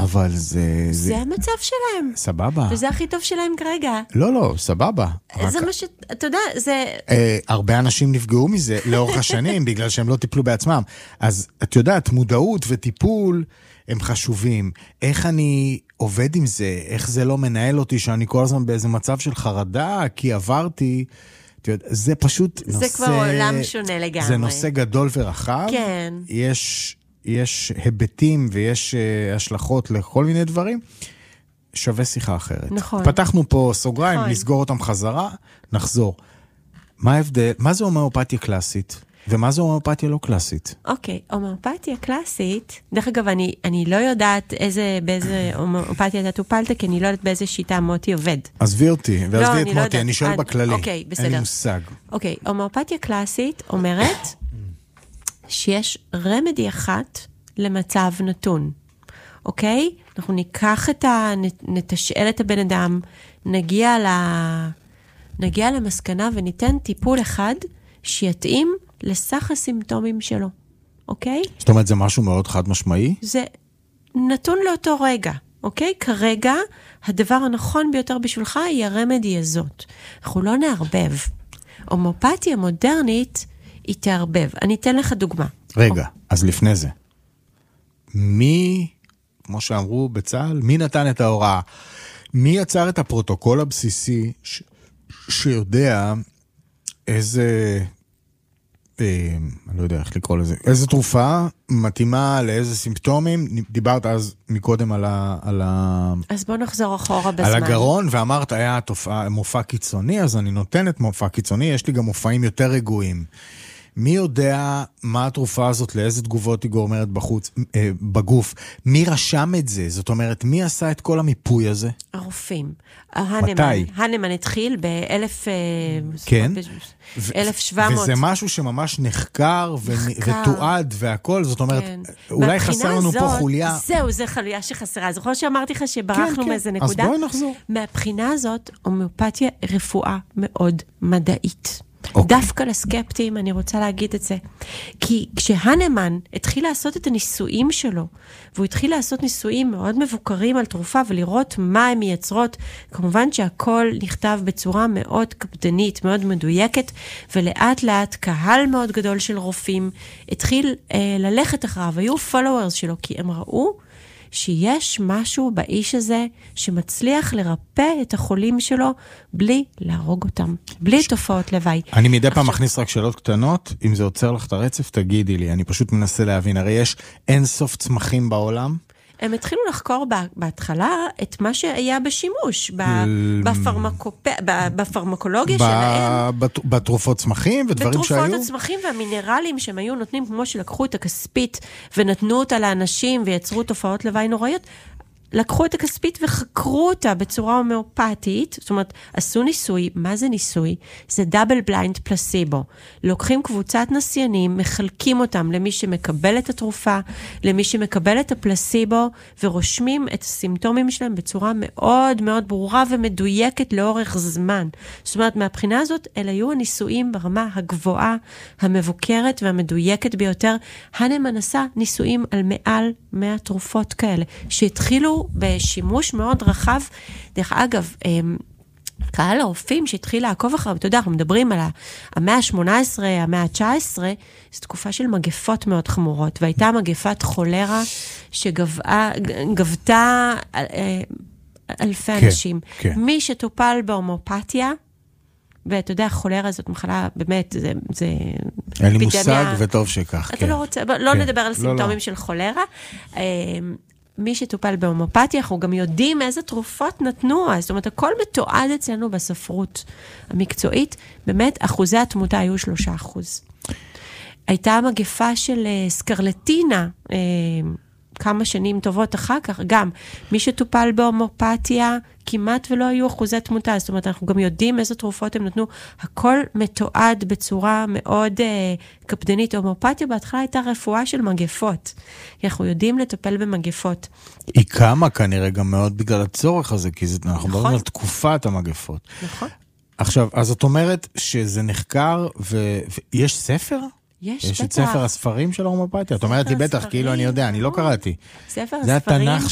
אבל זה המצב שלהם. סבבה. וזה הכי טוב שלהם כרגע. לא, סבבה. זה מה אתה יודע, זה... הרבה אנשים נפגעו מזה לאורך השנים, בגלל שהם לא טיפלו בעצמם. אז את יודעת, מודעות וטיפול הם חשובים. איך אני עובד עם זה? איך זה לא מנהל אותי שאני כל הזמן באיזה מצב של חרדה, כי עברתי... זה פשוט נושא... זה כבר עולם שונה לגמרי. זה נושא גדול ורחב. כן. יש היבטים ויש השלכות לכל מיני דברים. שווה שיחה אחרת. נכון. פתחנו פה סוגריים, נסגור אותם חזרה, נחזור. מה ההבדל? מה זה הומאופתיה קלאסית? ומה זה הומאופתיה לא קלאסית? אוקיי, הומאופתיה קלאסית, דרך אגב, אני לא יודעת באיזה הומאופתיה אתה טופלת, כי אני לא יודעת באיזה שיטה מוטי עובד. עזבי אותי, ועזבי את מוטי, אני שואל בכללי. אוקיי, בסדר. אין לי מושג. אוקיי, הומאופתיה קלאסית אומרת שיש רמדי אחת למצב נתון. אוקיי? אנחנו ניקח נתשאל את הבן אדם, נגיע למסקנה וניתן טיפול אחד שיתאים לסך הסימפטומים שלו. אוקיי? זאת אומרת, זה משהו מאוד חד משמעי? זה נתון לאותו רגע. אוקיי? כרגע, הדבר הנכון ביותר בשבילך היא הרמדי הזאת. אנחנו לא נערבב. הומאופתיה מודרנית היא תערבב. אני אתן לך דוגמה. רגע, אז לפני זה. מי, כמו שאמרו בצה"ל, מי נתן את ההוראה? מי יצר את הפרוטוקול הבסיסי שיודע איזה, אני לא יודע איך לקרוא לזה, איזה תרופה מתאימה לאיזה סימפטומים? דיברת אז מקודם אז בוא נחזור אחורה בזמן. על הגרון, ואמרת, היה מופע קיצוני, אז אני נותנת מופע קיצוני, יש לי גם מופעים יותר רגועים. מי יודע מה התרופה הזאת, לאיזה תגובות היא גורמת בגוף? מי רשם את זה? זאת אומרת, מי עשה את כל המיפוי הזה? הרופאים. מתי? הנמן התחיל ב-1700. כן. וזה משהו שממש נחקר ותועד והכל, זאת אומרת, אולי חסר לנו פה חוליה. זהו, זה חוליה שחסרה. זוכר שאמרתי לך שברחנו מאיזה נקודה? אז בואי נחזור. מהבחינה הזאת, הומאופתיה רפואה מאוד מדעית. דווקא לסקפטים, אני רוצה להגיד את זה. כי כשהנמן התחיל לעשות את הניסויים שלו, והוא התחיל לעשות ניסויים מאוד מבוקרים על תרופה, ולראות מה הן מייצרות, כמובן שהכל נכתב בצורה מאוד קפדנית, מאוד מדויקת, ולאט לאט קהל מאוד גדול של רופאים התחיל ללכת אחריו, היו followers שלו, כי הם ראו שיש משהו באיש הזה שמצליח לרפא את החולים שלו בלי להרוג אותם, בלי תופעות לוואי. אני מדי פעם מכניס רק שאלות קטנות, אם זה עוצר לך את הרצף, תגידי לי, אני פשוט מנסה להבין, הרי יש אין סוף צמחים בעולם. הם התחילו לחקור בהתחלה את מה שהיה בשימוש, בפרמקולוגיה שלהם. בתרופות צמחים ודברים שהיו? בתרופות הצמחים והמינרלים שהם היו נותנים, כמו שלקחו את הכספית ונתנו אותה לאנשים ויצרו תופעות לוואי נוראיות, לקחו את הכספית וחקרו אותה בצורה הומאופתית, זאת אומרת, עשו ניסוי. מה זה ניסוי? זה דאבל בליינד פלסיבו. לוקחים קבוצת נסיינים, מחלקים אותם למי שמקבל את התרופה, למי שמקבל את הפלסיבו, ורושמים את הסימפטומים שלהם בצורה מאוד מאוד ברורה ומדויקת לאורך זמן. זאת אומרת, מהבחינה הזאת, אלה היו הניסויים ברמה הגבוהה, המבוקרת והמדויקת ביותר. הנמן עשה ניסויים על מעל 100 תרופות כאלה, שהתחילו בשימוש מאוד רחב. דרך אגב, קהל הרופאים שהתחיל לעקוב אחריו, אתה יודע, אנחנו מדברים על המאה ה-18, המאה ה-19, זו תקופה של מגפות מאוד חמורות, והייתה מגפת חולרה שגבתה אלפי אנשים. מי שטופל בהומאופתיה, ואתה יודע, חולרה זאת מחלה, באמת, זה אין לי מושג וטוב שכך. אתה לא רוצה, לא נדבר על סימפטומים של חולרה. מי שטופל בהומאופתיה, אנחנו גם יודעים איזה תרופות נתנו, זאת אומרת, הכל מתועד אצלנו בספרות המקצועית, באמת, אחוזי התמותה היו 3%. הייתה מגפה של סקרלטינה, כמה שנים טובות אחר כך, גם מי שטופל בהומאופתיה, כמעט ולא היו אחוזי תמותה, זאת אומרת, אנחנו גם יודעים איזה תרופות הם נתנו, הכל מתועד בצורה מאוד קפדנית. הומאופתיה בהתחלה הייתה רפואה של מגפות, כי אנחנו יודעים לטפל במגפות. היא קמה כנראה גם מאוד בגלל הצורך הזה, כי אנחנו מדברים על תקופת המגפות. נכון. עכשיו, אז את אומרת שזה נחקר, ויש ספר? יש את ספר הספרים של ההומאופתיה. את אומרת לי בטח, כאילו אני יודע, אני לא קראתי. ספר הספרים